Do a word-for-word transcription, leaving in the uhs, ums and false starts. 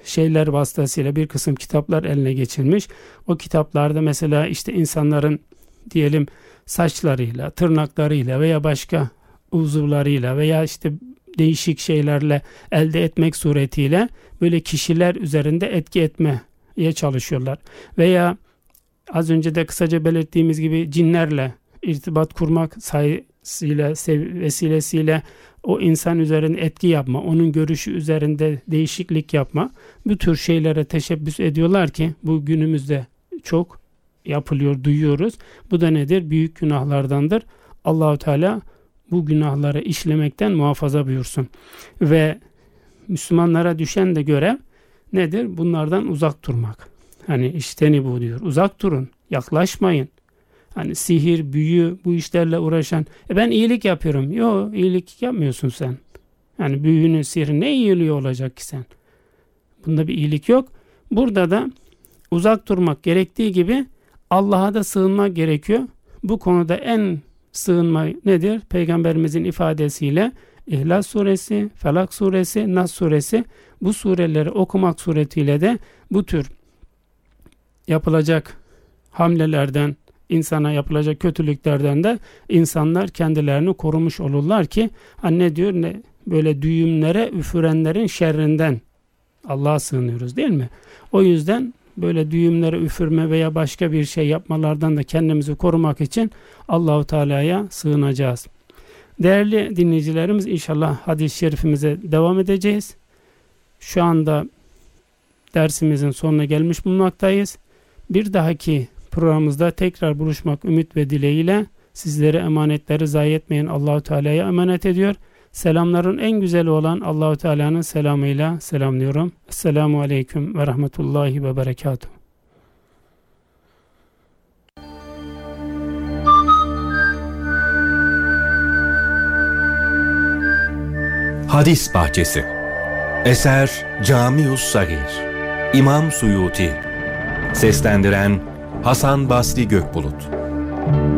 şeyler vasıtasıyla bir kısım kitaplar eline geçirmiş. O kitaplarda mesela işte insanların diyelim saçlarıyla, tırnaklarıyla veya başka uzuvlarıyla veya işte değişik şeylerle elde etmek suretiyle böyle kişiler üzerinde etki etmeye çalışıyorlar. Veya az önce de kısaca belirttiğimiz gibi cinlerle irtibat kurmak sayesinde, vesilesiyle o insan üzerinde etki yapma, onun görüşü üzerinde değişiklik yapma, bu tür şeylere teşebbüs ediyorlar ki bu günümüzde çok yapılıyor, duyuyoruz. Bu da nedir? Büyük günahlardandır. Allahu Teala bu günahları işlemekten muhafaza buyursun. Ve Müslümanlara düşen de görev nedir? Bunlardan uzak durmak. Hani işteni bu diyor. Uzak durun, yaklaşmayın. Hani sihir, büyü, bu işlerle uğraşan, e ben iyilik yapıyorum. Yok, iyilik yapmıyorsun sen. Yani büyünün, sihrin ne iyiliği olacak ki sen? Bunda bir iyilik yok. Burada da uzak durmak gerektiği gibi Allah'a da sığınmak gerekiyor. Bu konuda en sığınma nedir? Peygamberimizin ifadesiyle İhlas suresi, Felak suresi, Nas suresi, bu sureleri okumak suretiyle de bu tür yapılacak hamlelerden, insana yapılacak kötülüklerden de insanlar kendilerini korumuş olurlar ki hani ne diyor, ne böyle düğümlere üfürenlerin şerrinden Allah'a sığınıyoruz, değil mi? O yüzden böyle düğümlere üfürme veya başka bir şey yapmalardan da kendimizi korumak için Allahu Teala'ya sığınacağız. Değerli dinleyicilerimiz, inşallah hadis-i şerifimize devam edeceğiz. Şu anda dersimizin sonuna gelmiş bulunmaktayız. Bir dahaki programımızda tekrar buluşmak ümit ve dileğiyle sizlere emanetleri zayi etmeyen Allahu Teala'ya emanet ediyor. Selamların en güzeli olan Allahu Teala'nın selamıyla selamlıyorum. Esselamu aleyküm ve rahmetullahi ve berekatuhu. Hadis Bahçesi. Eser Camius Sagir. İmam Suyuti. Seslendiren Hasan Basri Gökbulut.